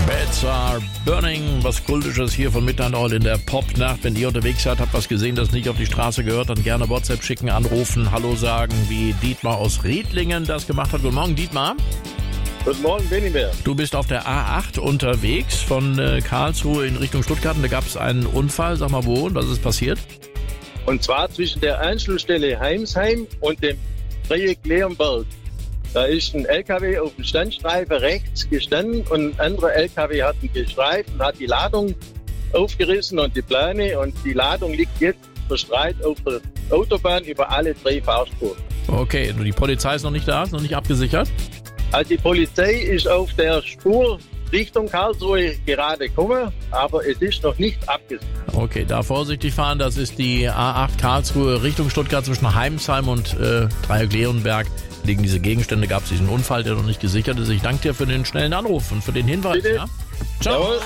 Beds are burning, was Kultisches hier von Midnight Oil in der Popnacht. Wenn ihr unterwegs seid, habt was gesehen, das nicht auf die Straße gehört, dann gerne WhatsApp schicken, anrufen, Hallo sagen, wie Dietmar aus Riedlingen das gemacht hat. Guten Morgen, Dietmar. Guten Morgen, Benimir. Du bist auf der A8 unterwegs von Karlsruhe in Richtung Stuttgart und da gab es einen Unfall. Sag mal wo und was ist passiert? Und zwar zwischen der Anschlussstelle Heimsheim und dem Dreieck Leonberg. Da ist ein LKW auf dem Standstreifen rechts gestanden und ein anderer LKW hat ihn gestreift und hat die Ladung aufgerissen und die Plane und die Ladung liegt jetzt verstreut auf der Autobahn über alle 3 Fahrspuren. Okay, nur die Polizei ist noch nicht da, ist noch nicht abgesichert? Also die Polizei ist auf der Spur Richtung Karlsruhe gerade gekommen, aber es ist noch nicht abgesichert. Okay, da vorsichtig fahren, das ist die A8 Karlsruhe Richtung Stuttgart zwischen Heimsheim und Dreieck Leonberg. Liegen diese Gegenstände, gab es diesen Unfall, der noch nicht gesichert ist. Ich danke dir für den schnellen Anruf und für den Hinweis. Bitte. Ja? Ciao. Jawohl.